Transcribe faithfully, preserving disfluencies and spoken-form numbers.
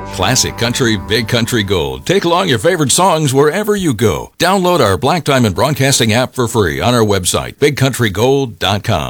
Classic country, big country gold. Take along your favorite songs wherever you go. Download our Black Diamond Broadcasting app for free on our website, big country gold dot com.